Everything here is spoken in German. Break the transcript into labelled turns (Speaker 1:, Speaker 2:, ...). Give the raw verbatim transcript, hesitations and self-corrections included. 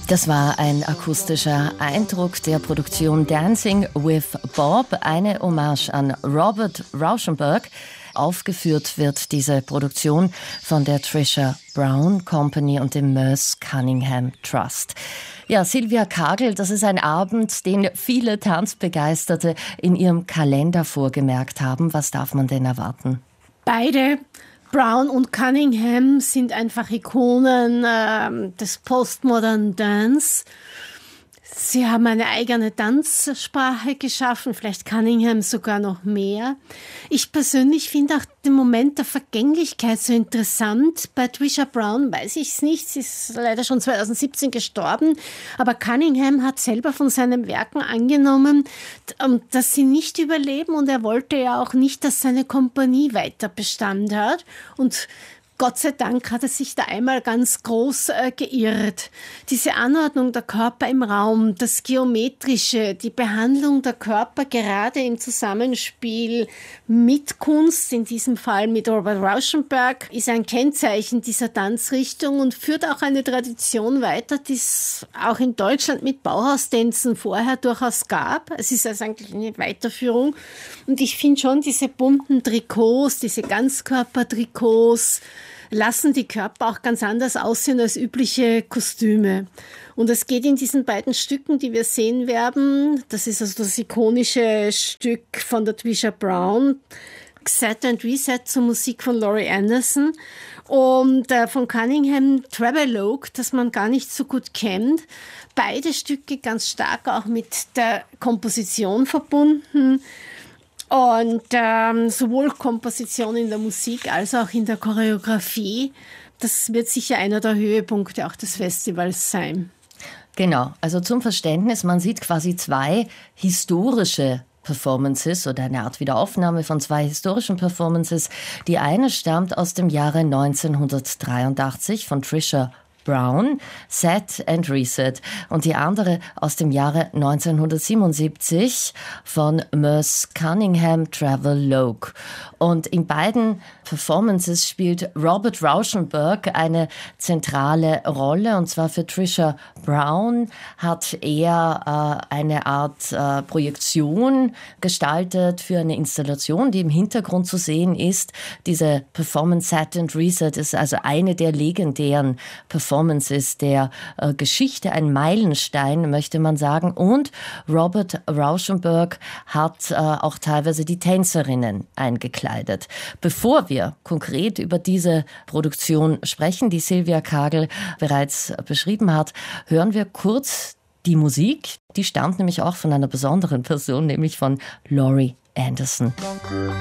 Speaker 1: Das war ein akustischer Eindruck der Produktion Dancing with Bob, eine Hommage an Robert Rauschenberg. Aufgeführt wird diese Produktion von der Trisha Brown Company und dem Merce Cunningham Trust. Ja, Sylvia Kagel, das ist ein Abend, den viele Tanzbegeisterte in ihrem Kalender vorgemerkt haben. Was darf man denn erwarten?
Speaker 2: Beide, Brown und Cunningham, sind einfach Ikonen äh, des Postmodern Dance. Sie haben eine eigene Tanzsprache geschaffen, vielleicht Cunningham sogar noch mehr. Ich persönlich finde auch den Moment der Vergänglichkeit so interessant. Bei Trisha Brown weiß ich es nicht, sie ist leider schon zwanzig siebzehn gestorben, aber Cunningham hat selber von seinen Werken angenommen, dass sie nicht überleben, und er wollte ja auch nicht, dass seine Kompanie weiter Bestand hat, und Gott sei Dank hat er sich da einmal ganz groß äh, geirrt. Diese Anordnung der Körper im Raum, das Geometrische, die Behandlung der Körper gerade im Zusammenspiel mit Kunst, in diesem Fall mit Robert Rauschenberg, ist ein Kennzeichen dieser Tanzrichtung und führt auch eine Tradition weiter, die es auch in Deutschland mit Bauhaustänzen vorher durchaus gab. Es ist also eigentlich eine Weiterführung. Und ich finde schon, diese bunten Trikots, diese Ganzkörpertrikots, lassen die Körper auch ganz anders aussehen als übliche Kostüme. Und es geht in diesen beiden Stücken, die wir sehen werden, das ist also das ikonische Stück von der Trisha Brown, Set and Reset zur Musik von Laurie Anderson, und äh, von Cunningham Travelogue, das man gar nicht so gut kennt. Beide Stücke ganz stark auch mit der Komposition verbunden. Und ähm, sowohl Komposition in der Musik als auch in der Choreografie, das wird sicher einer der Höhepunkte auch des Festivals sein.
Speaker 1: Genau, also zum Verständnis, man sieht quasi zwei historische Performances oder eine Art Wiederaufnahme von zwei historischen Performances. Die eine stammt aus dem Jahre neunzehnhundertdreiundachtzig von Trisha Brown, Set and Reset, und die andere aus dem Jahre neunzehnhundertsiebenundsiebzig von Merce Cunningham Travelogue. Und in beiden Performances spielt Robert Rauschenberg eine zentrale Rolle, und zwar für Trisha Brown hat er äh, eine Art äh, Projektion gestaltet für eine Installation, die im Hintergrund zu sehen ist. Diese Performance Set and Reset ist also eine der legendären Performances der äh, Geschichte, ein Meilenstein, möchte man sagen. Und Robert Rauschenberg hat äh, auch teilweise die Tänzerinnen eingekleidet. Bevor wir konkret über diese Produktion sprechen, die Sylvia Kagel bereits beschrieben hat, hören wir kurz die Musik. Die stammt nämlich auch von einer besonderen Person, nämlich von Laurie Anderson.